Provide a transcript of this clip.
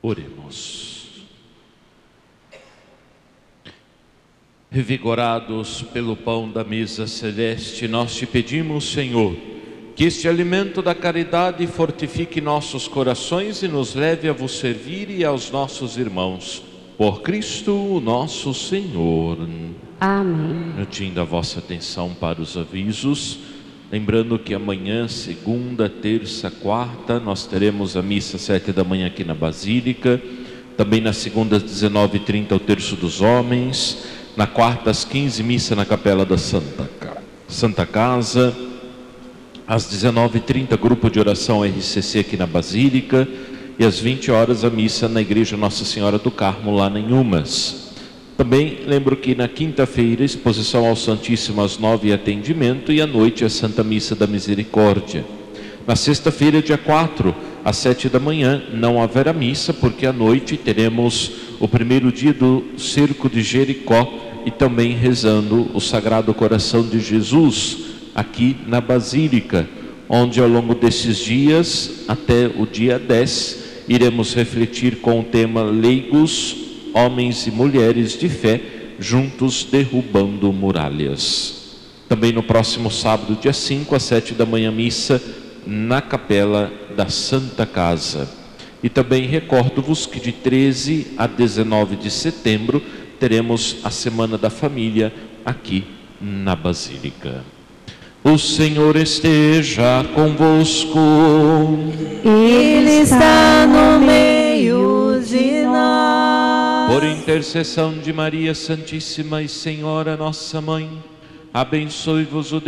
Oremos. Revigorados pelo pão da mesa celeste, nós te pedimos, Senhor, que este alimento da caridade fortifique nossos corações e nos leve a vos servir e aos nossos irmãos. Por Cristo nosso Senhor. Amém. Pedindo a vossa atenção para os avisos. Lembrando que amanhã, segunda, terça, quarta, nós teremos a missa às 7 da manhã aqui na Basílica. Também na segunda, às 19h30, o Terço dos Homens. Na quarta, às 15h, missa na Capela da Santa Casa. Às 19h30, grupo de oração RCC aqui na Basílica. E às 20 horas, a missa na Igreja Nossa Senhora do Carmo, lá em Umas. Também lembro que na quinta-feira, exposição ao Santíssimo às 9h, atendimento, e à noite a Santa Missa da Misericórdia. Na sexta-feira, dia 4, às 7 da manhã, não haverá missa, porque à noite teremos o primeiro dia do Cerco de Jericó e também rezando o Sagrado Coração de Jesus aqui na Basílica, onde ao longo desses dias, até o dia 10, iremos refletir com o tema Leigos, Homens e Mulheres de Fé, juntos derrubando muralhas. Também no próximo sábado, dia 5, às 7 da manhã, missa na Capela da Santa Casa. E também recordo-vos que de 13 a 19 de setembro teremos a Semana da Família aqui na Basílica. O Senhor esteja convosco. Ele está no meio de nós. Por intercessão de Maria Santíssima e Senhora Nossa Mãe, abençoe-vos o